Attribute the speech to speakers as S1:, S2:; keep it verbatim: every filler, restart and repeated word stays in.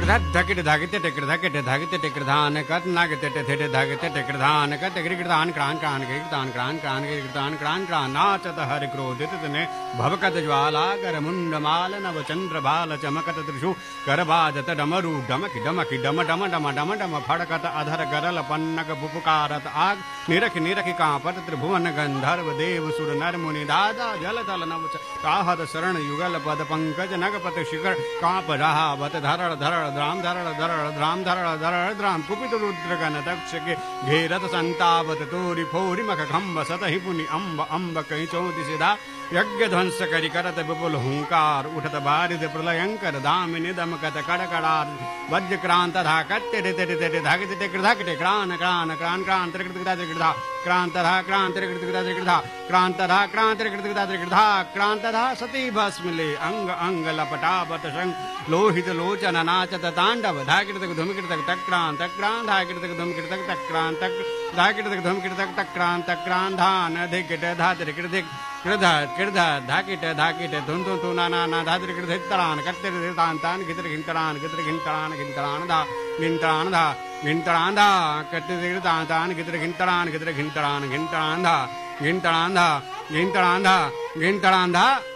S1: धकिट धागिते ticket धकिट धागिते ticket धान कत नागते टेठे धागिते ticket धान कत गिरगिरदान क्रान क्रान गिरगिरदान क्रान क्रान गिरगिरदान क्रान क्रान नाचत हरि क्रोधित तने भवकत ज्वाला कर मुंड माल नव चंद्र बाल चमकत त्रिशु कर बाजत डमरू डमक डमक डम डम डम डम डम फड़कत अधर गरल पन्नक पुपकारत आग निरख निरख कांपत त्रिभुवन गंधर्व देव सुर नर मुनि दादा जल तल नव काहत शरण युगल पद पंकज नगपत शिखर कांप रहा बत धरड़ धरड़ द्राम धरड़ धरड़ द्राम धरड़ धरड़ द्राम कुपित रुद्र गण दक्ष के घेरत संतावत तोरि फोरि मख खम्ब सतहि पुनि अम्ब अम्ब कहीं चौति सिधा यज्ञ ध्वंस करि करत विपुल हुंकार उठत बारिद प्रलयंकर दामिनि दमकत कड़कड़ार वज्र क्रांत धाकत तेरे तेरे तेरे धाकित टेकड़ धाकिटे क्रान क्रान क्रान क्रान त्रिकृत त्रिकृता क्रांत धा क्रांत त्रिकृत त्रिकृता क्रांत धा क्रांत त्रिकृत त्रिकृता क्रांत धा सती भस्मिले अंग अंग लपटापत शंग लोहित लोचन नाचत तांडव धाकिट धुमकिट तक्रांत तक्रांत धाकिट धुमकिट तक्रांत धाकिट धुमकिट तक्रांत तक्रांत धान धिकिट धात्र कृधिक कृधा कृधा धाकिट धाकिट धुन धुन धुन ना ना धात्र कृधिक तरान कत्तिर तान तान गितर घिंतरान गितर घिंतरान घिंतरान धा घिंतरान धा घिंतरान धा कत्तिर तान तान गितर घिंतरान गितर घिंतरान घिंतरान धा घिंतरान धा घिंतरान धा घिंतरान धा